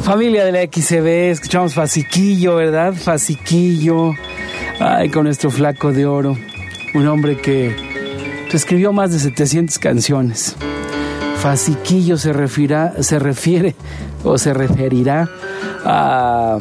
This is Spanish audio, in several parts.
Familia de la XCB, escuchamos Fasiquillo, ¿verdad? Fasiquillo, ay, con nuestro flaco de oro, un hombre que escribió más de 700 canciones. Fasiquillo se referirá a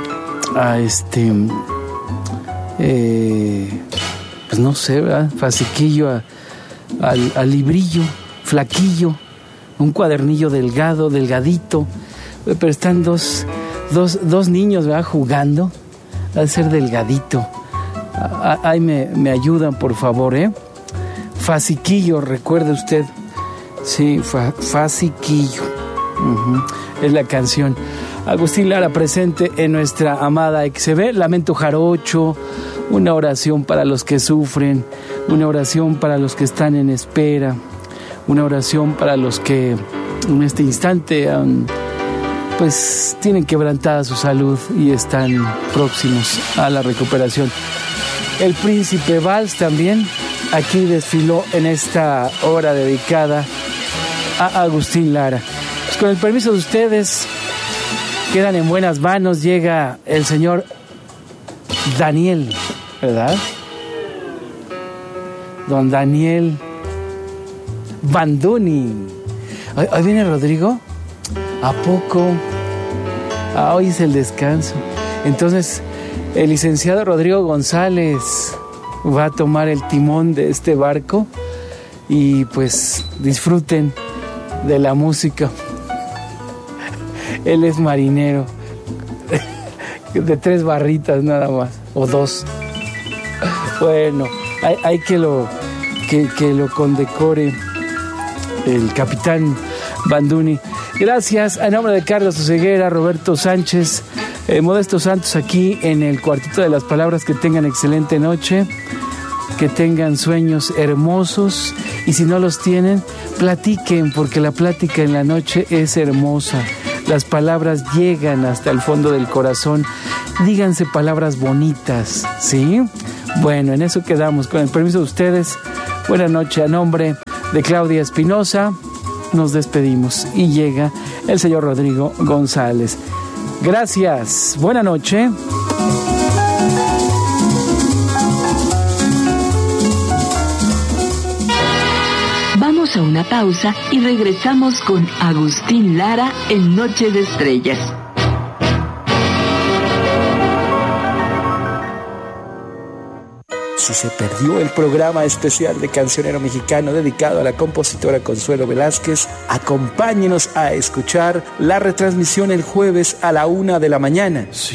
pues no sé, ¿verdad? Fasiquillo al librillo, flaquillo, un cuadernillo delgadito. Pero están dos niños, ¿verdad? Jugando. Va a ser delgadito. Ahí me ayudan, por favor, ¿eh? Fasiquillo, recuerde usted. Sí, Fasiquillo. Es la canción. Agustín Lara presente en nuestra amada XCB. Lamento Jarocho. Una oración para los que sufren. Una oración para los que están en espera. Una oración para los que en este instante pues tienen quebrantada su salud y están próximos a la recuperación. El Príncipe Valls también aquí desfiló en esta hora dedicada a Agustín Lara. Pues con el permiso de ustedes, quedan en buenas manos. Llega el señor Daniel, ¿verdad? Don Daniel Banduni. ¿Hoy viene Rodrigo? ¿A poco? Hoy es el descanso. Entonces, el licenciado Rodrigo González va a tomar el timón de este barco y pues disfruten de la música. Él es marinero de 3 barritas nada más, o 2. Bueno, hay que lo condecore el capitán Banduni. Gracias a nombre de Carlos Oseguera, Roberto Sánchez, Modesto Santos aquí en el Cuartito de las Palabras. Que tengan excelente noche, que tengan sueños hermosos y si no los tienen, platiquen, porque la plática en la noche es hermosa. Las palabras llegan hasta el fondo del corazón. Díganse palabras bonitas, ¿sí? Bueno, en eso quedamos. Con el permiso de ustedes, buena noche. A nombre de Claudia Espinosa, nos despedimos y llega el señor Rodrigo González. Gracias, buena noche. Vamos a una pausa y regresamos con Agustín Lara en Noche de Estrellas. Si se perdió el programa especial de Cancionero Mexicano dedicado a la compositora Consuelo Velázquez, acompáñenos a escuchar la retransmisión el jueves a la 1 de la mañana.